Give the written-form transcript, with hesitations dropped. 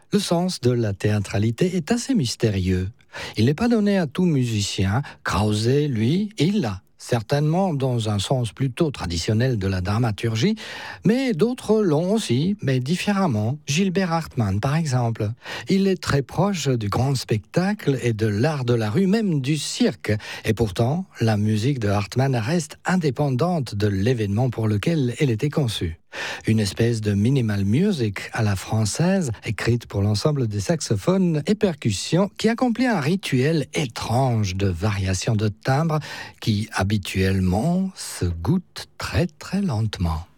Le sens de la théâtralité est assez mystérieux. Il n'est pas donné à tout musicien. Krause, lui, il l'a. Certainement dans un sens plutôt traditionnel de la dramaturgie, mais d'autres l'ont aussi, mais différemment. Gilbert Hartmann, par exemple. Il est très proche du grand spectacle et de l'art de la rue, même du cirque. Et pourtant, la musique de Hartmann reste indépendante de l'événement pour lequel elle était conçue. Une espèce de minimal music à la française, écrite pour l'ensemble des saxophones et percussions, qui accomplit un rituel étrange de variation de timbre qui habituellement se goûte très très lentement.